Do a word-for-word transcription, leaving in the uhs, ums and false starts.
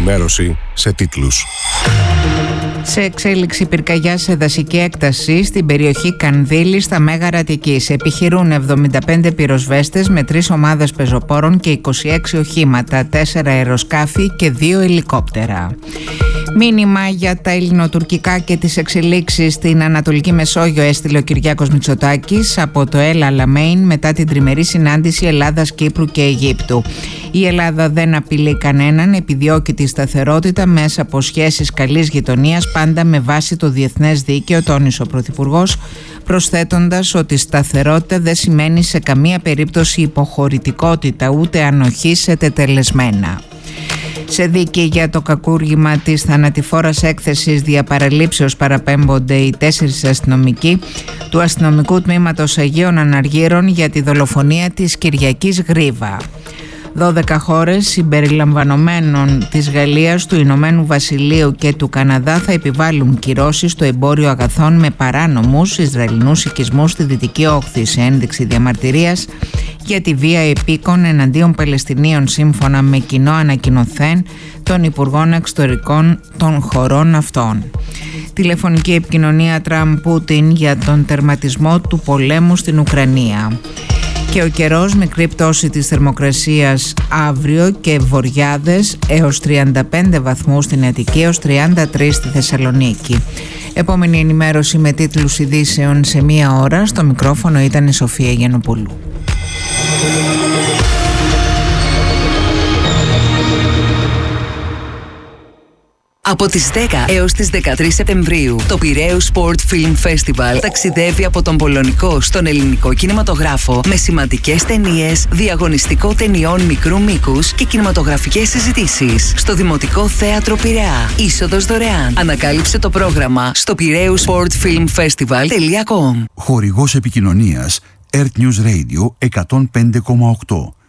ενημέρωση σε τίτλους. Σε εξέλιξη πυρκαγιά σε δασική έκταση στην περιοχή Κανδύλη στα Μέγαρα Αττικής. Επιχειρούν εβδομήντα πέντε πυροσβέστες με τρεις ομάδες πεζοπόρων και είκοσι έξι οχήματα, τέσσερα αεροσκάφη και δύο ελικόπτερα. Μήνυμα για τα ελληνοτουρκικά και τις εξελίξεις στην Ανατολική Μεσόγειο έστειλε ο Κυριάκος Μητσοτάκης από το El Alamein μετά την τριμερή συνάντηση Ελλάδας, Κύπρου και Αιγύπτου. Η Ελλάδα δεν απειλεί κανέναν, επιδιώκει τη σταθερότητα μέσα από σχέσεις καλής γειτονίας, πάντα με βάση το διεθνές δίκαιο, τόνισε ο Πρωθυπουργός, προσθέτοντας ότι σταθερότητα δεν σημαίνει σε καμία περίπτωση υποχωρητικότητα ούτε ανοχή σε τετελεσμένα. Σε δίκη για το κακούργημα της θανατηφόρας έκθεσης διαπαραλήψεως παραπέμπονται οι τέσσερις αστυνομικοί του αστυνομικού τμήματος Αγίων Αναργύρων για τη δολοφονία της Κυριακής Γρίβα. δώδεκα χώρες συμπεριλαμβανομένων της Γαλλίας, του Ηνωμένου Βασιλείου και του Καναδά θα επιβάλλουν κυρώσεις στο εμπόριο αγαθών με παράνομους Ισραηλινούς οικισμούς στη Δυτική Όχθη, σε ένδειξη διαμαρτυρίας για τη βία επίκων εναντίον Παλαιστινίων, σύμφωνα με κοινό ανακοινωθέν των Υπουργών Εξωτερικών των χωρών αυτών. Τηλεφωνική επικοινωνία Τραμπ-Πούτιν για τον τερματισμό του πολέμου στην Ουκρανία. Και ο καιρός, μικρή πτώση της θερμοκρασίας αύριο και βοριάδες έως τριάντα πέντε βαθμούς στην Αττική, έως τριάντα τρία στη Θεσσαλονίκη. Επόμενη ενημέρωση με τίτλους ειδήσεων σε μία ώρα. Στο μικρόφωνο ήταν η Σοφία Γιαννοπούλου. Από τις δέκα έως τις δεκατρείς Σεπτεμβρίου, το Πειραίους Sport Film Festival ταξιδεύει από τον πολωνικό στον ελληνικό κινηματογράφο με σημαντικές ταινίες, διαγωνιστικό ταινιών μικρού μήκους και κινηματογραφικές συζητήσεις στο Δημοτικό Θέατρο Πειραιά. Είσοδος δωρεάν. Ανακάλυψε το πρόγραμμα στο πειραίους σπορτ φιλμ φεστιβάλ τελεία κομ. Χορηγός επικοινωνίας Earth News Radio εκατόν πέντε κόμμα οκτώ.